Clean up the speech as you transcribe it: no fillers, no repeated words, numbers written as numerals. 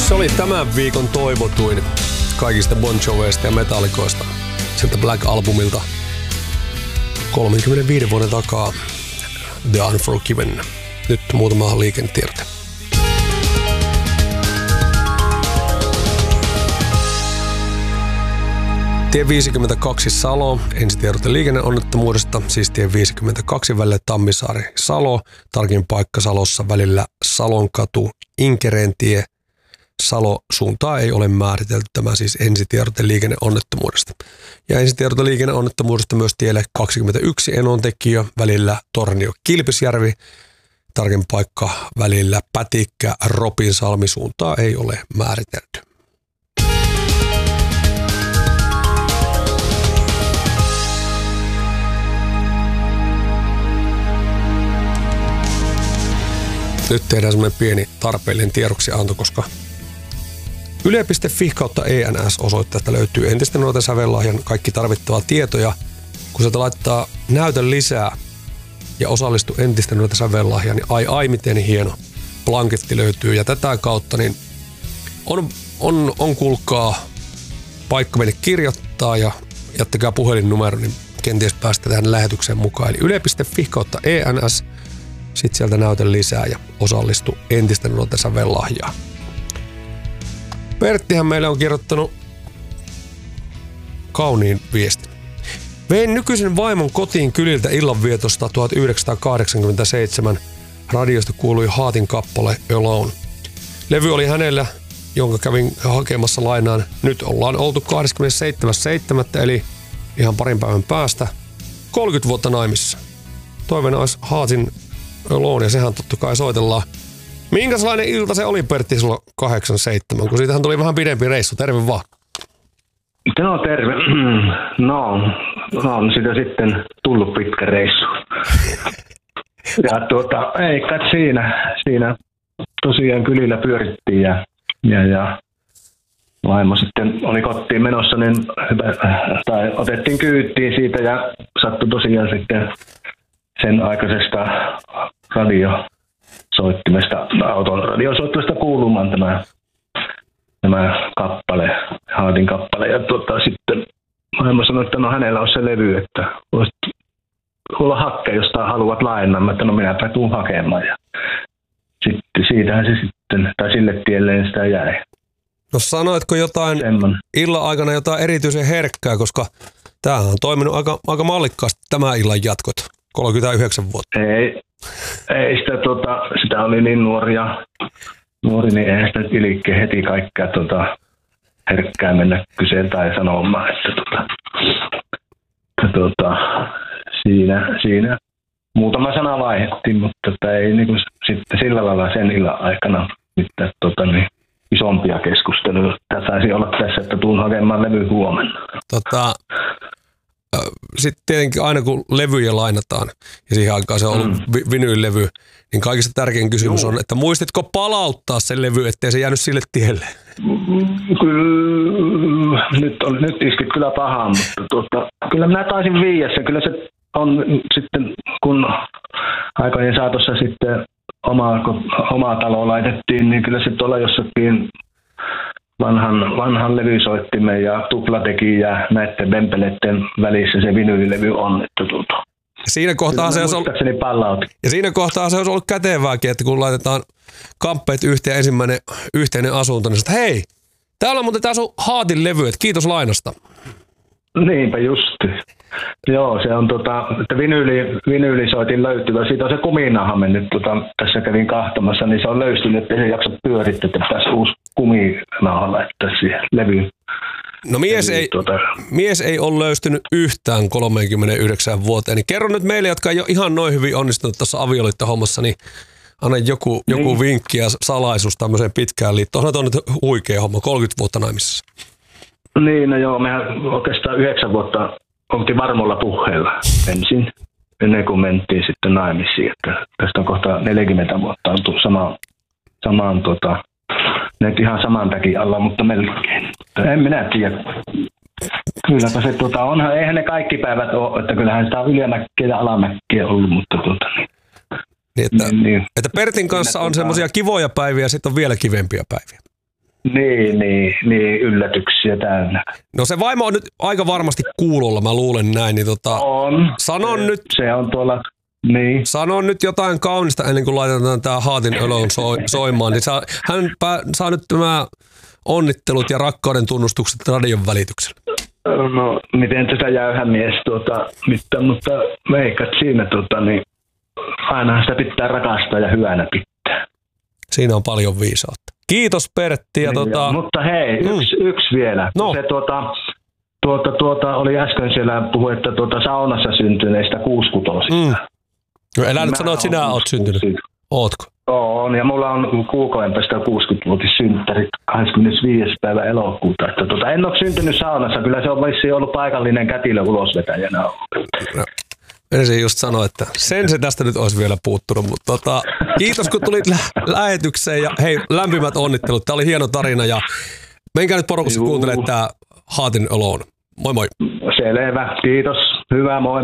Se oli tämän viikon toivotuin kaikista Bon Joveista ja Metallikoista. Sieltä Black Albumilta 35 vuoden takaa The Unforgiven. Nyt muutama liikennetiedote. Tie 52 Salo, ensitiedote liikenneonnettomuudesta, siis tie 52 välillä Tammisaari-Salo, tarkin paikka Salossa välillä Salonkatu, Inkerentie, Salo suuntaa ei ole määritelty, tämä siis ensitiedote liikenneonnettomuudesta. Ja ensitiedote liikenneonnettomuudesta myös tielle 21 Enontekijö välillä Tornio-Kilpisjärvi, tarkin paikka välillä Pätikkä, Ropinsalmi suuntaa ei ole määritelty. Nyt tehdään semmoinen pieni tarpeellinen tiedoksianto, koska yle.fi/ENS-osoitteesta löytyy entisten nuorten sävellahjan kaikki tarvittavaa tietoja. Kun sieltä laittaa näytön lisää ja osallistu entisten nuorten sävellahjaan, niin ai miten hieno blanketti löytyy. Ja tätä kautta niin on kuulkaa paikka meille kirjoittaa ja jättäkää puhelinnumero, niin kenties päästä tähän lähetykseen mukaan. Eli yle.fi/ENS. Sitten sieltä näytän lisää ja osallistu entisten nuorten sävellahjaan. Perttihän meille on kirjoittanut kauniin viestin. Vein nykyisen vaimon kotiin kyliltä illanvietosta 1987. Radiosta kuului Haatin kappale Alone. Levy oli hänellä, jonka kävin hakemassa lainaan. Nyt ollaan oltu 27.7. eli ihan parin päivän päästä 30 vuotta naimissa. Toiveena olisi Haatin Alone, ja sehän totta kai soitellaan. Minkälainen ilta se oli, Pertti, sulla 8-7, kun siitähän tuli vähän pidempi reissu. Terve vaan. No terve. No, on sitä sitten tullut pitkä reissu. Ja ei kai siinä tosiaan kylillä pyörittiin ja vaimo sitten oli kotiin menossa, niin otettiin kyytiin siitä ja sattui tosiaan sitten sen aikaisesta auton radiosoittimesta kuulumaan tämä kappale, Haatin kappale. Ja sitten vaimo sanoi, että no hänellä on se levy, että voisit olla hakkea, jos haluat lainaa. Että no minäpä tuun hakemaan. Ja sitten siitähän se sitten, tai sille tielle sitä jäi. No sanoitko jotain illan aikana jotain erityisen herkkää, koska tämähän on toiminut aika mallikkaasti tämä illan jatkot. 39 vuotta. Ei sitä oli niin nuori, niin eihän sitä ilikkeen heti kaikkea herkkää mennä kyseen tai sanomaan, että siinä muutama sana vaihdettiin, mutta ei niinku sitten sillä lailla sen illan aikana mitään isompia keskusteluja. Tämä saisi olla tässä, että tuun hakemaan levy huomenna. Sitten tietenkin aina kun levyjä lainataan, ja siihen aikaan se on ollut vinyylevy, niin kaikista tärkein kysymys on, että muistitko palauttaa sen levy, ettei se jäänyt sille tielle? Kyllä, nyt iskit kyllä pahaan, mutta kyllä minä taisin viiä se. Kyllä se on sitten, kun aikojen saatossa sitten omaa taloa laitettiin, niin kyllä se tuolla jossakin vanhan levysoittimen ja tuplatekin ja näiden vempeleiden välissä se vinyylilevy on. Siinä kohtaa se olisi ollut kätevääkin, että kun laitetaan kamppeet yhteen ensimmäinen yhteinen asunto, niin että hei, täällä on muuten sun Haatin levy, että kiitos lainasta. Niinpä justi. Joo, se on että vinyylisoitin löytyvä. Siitä on se kuminaha mennyt, tässä kävin kahtamassa, niin se on löystynyt, että ei se jaksa pyörittää, että tässä uusi kuminaha laittaa siihen levyyn. No mies ei ole löystynyt yhtään 39 vuoteen, niin kerro nyt meille, jotka ei ole ihan noin hyvin onnistunut tuossa avioliittohommassa, niin anna joku vinkki ja salaisuus tämmöiseen pitkään liittoon. Onhan tuo nyt huikea homma, 30 vuotta naimisissa. Niin, no joo, mehän oikeastaan 9 vuotta oltiin varmolla puheella ensin, ennen kuin mentiin sitten naimisiin. Että tästä on kohta 40 vuotta oltu samaan ne ihan saman takia alla, mutta melkein. En minä tiedä. Kylläpä se onhan, eihän ne kaikki päivät ole, että kyllähän sitä on ylämäkkiä ja alamäkkiä ollut, mutta Että Pertin kanssa on semmoisia kivoja päiviä ja sitten on vielä kivempiä päiviä. Niin, yllätyksiä täynnä. No se vaimo on nyt aika varmasti kuulolla, mä luulen näin. Niin On. Se on tuolla, niin. Sano nyt jotain kaunista ennen kuin laitetaan tää Heart in Alone soimaan. Niin hän saa nyt tämä onnittelut ja rakkauden tunnustukset radion välityksellä. No, miten tätä jäyhämies mutta veikkat siinä niin aina sitä pitää rakastaa ja hyvänä pitää. Siinä on paljon viisautta. Kiitos Pertti. Ja mutta hei, yksi vielä. No. Se oli äsken siellä puhu, että saunassa syntyneistä 66. No älä nyt sano, että sinä oot syntynyt. Ootko? On, ja mulla on kuukauden päästä 60-vuotissynttärit 25. päivä elokuuta. Että en ole syntynyt saunassa, kyllä se on vissiin ollut paikallinen kätilö ulosvetäjänä. No. Ensin just sanoa, että sen se tästä nyt olisi vielä puuttunut, mutta kiitos kun tulit lähetykseen ja hei, lämpimät onnittelut. Tämä oli hieno tarina ja menkää nyt porukassa kuuntelemaan tämä Heart in Alone. Moi moi. Selvä, kiitos. Hyvä, moi.